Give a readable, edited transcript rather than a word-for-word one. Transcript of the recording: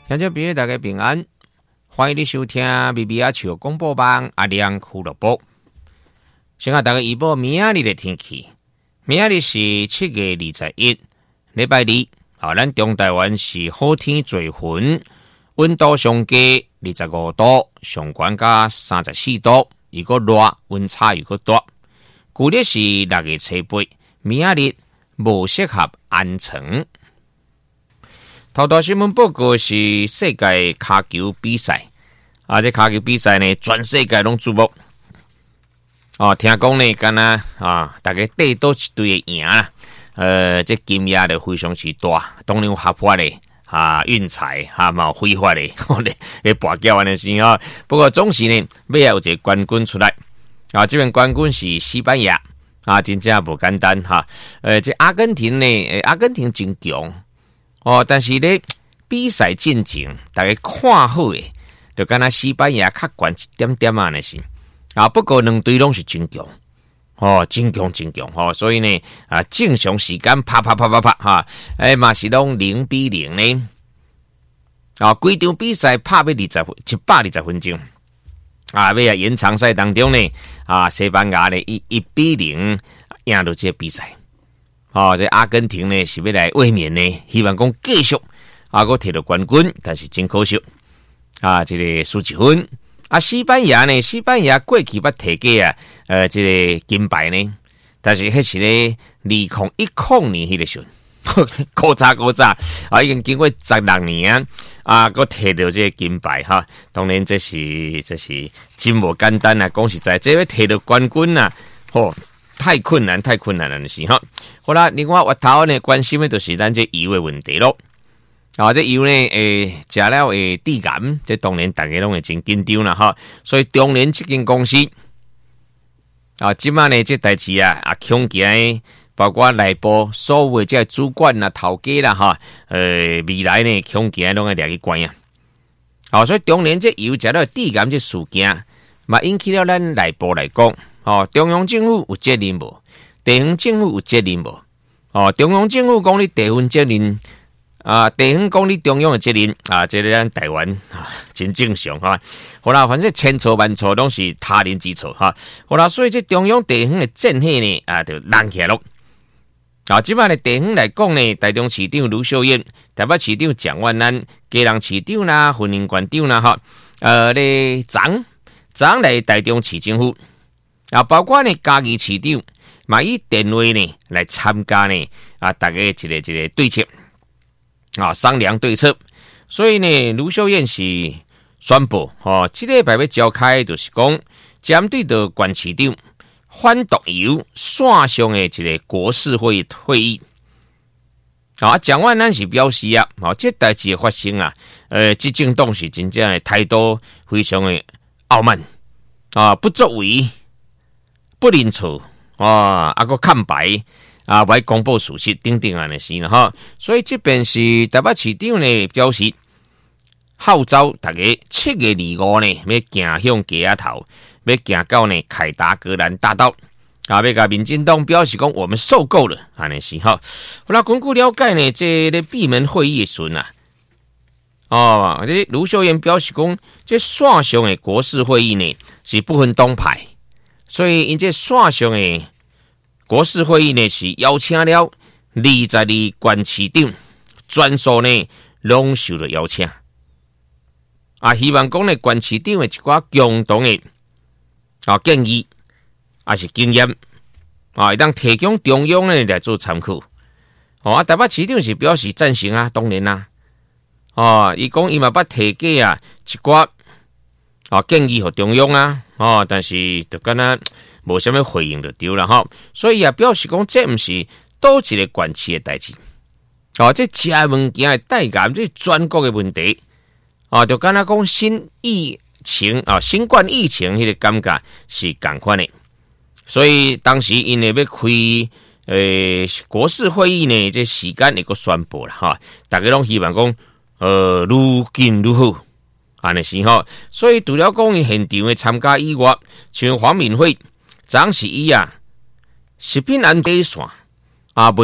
听众朋友大家平安，欢迎你收听咪咪阿笑广播网阿亮俱乐部。先甲大家预报明仔日的天气。明仔日是7月21，礼拜二。咱中台湾是好天做云，温度上低25度，上悬到34度，如果热，温差又大。旧历是6月7日，明仔日无适合安床。头条新闻报告是世界骹球比赛，这骹球比赛呢，全世界拢注目。听讲呢，敢若大家对倒一队的赢啦，这金额就非常之大，当然有合法的运彩嘛有非法的，咧博缴安尼是不过总是呢，尾有一个冠军出来。这边冠军是西班牙真正不简单这阿根廷呢，阿根廷真强。但是咧比赛进程，大家看好诶，就敢若西班牙较悬一点点呢是不过两队拢是真强真强所以呢正常时间啪嘛是拢0-0呢规场比赛拍要120分钟要延长赛当中呢西班牙呢1-0赢到这个比赛。这阿根廷呢是要来卫冕呢，希望讲继续我摕到冠军，但是真可惜这个输一分。西班牙过去捌摕过这个金牌呢，但是迄是咧2010年迄个时候，古早已经经过16年擱摕到这个金牌当然这是真无简单讲实在，这要摕到冠军太困难了是好啦，另外我头呢关心的就是咱这油的问题咯。这油呢食了致癌，这当然大家拢会真紧张啦所以中联这间公司即摆呢这代志恐惊包括内部所有的这主管头家啦未来呢恐惊拢会掠去关所以中联这油食了致癌这事件嘛引起了咱内部来讲中央政府有责任无？地方政府有责任无？中央政府讲你地方责任地方讲你中央的责任这个咱台湾真正常好啦，反正千错万错拢是他人之错好啦，所以这中央地方的正气呢就烂起来咯。即摆的地方来讲呢，台中市长卢秀燕、台北市长蒋万安、基隆市长啦、云林县长啦咧昨来台中市政府包括呢嘉义市长嘛以电话呢来参加呢大家一个对策商量对策。所以呢卢秀燕是宣布这礼拜要召开，就是讲针对到县市长反毒油线上的一个国事会议蒋万安是表示这代志的发生执政党是真正的态度非常的傲慢不作为、不认错还看白不爱公布事实等等的事所以这边是台北市长呢表示号召大家7月25呢要行向街头，要行到呢凯达格兰大道要甲民进党表示讲我们受够了安尼是好啦，根据了解呢，这个闭门会议的时候这卢秀燕表示讲，这线上的国事会议呢是不分党派，所以因这线上的国事会议呢是邀请了22县市长，全数呢拢受到邀请希望讲呢县市长的一寡共同的建议是经验会当提供中央呢来做参考台北市长是表示赞成当然伊讲伊嘛捌提过一寡建议给中央但是就敢若无啥物回应就对了所以也表示讲这毋是倒一个县市的代志这食物件的代感，这全国的问题就敢若讲新冠疫情迄个感觉是同款的。所以当时因为要开国事会议呢，这时间会个宣布啦大家拢希望讲愈紧愈好安尼是所以除了讲伊现场的参加以外，像黄敏惠昨是伊食品安底线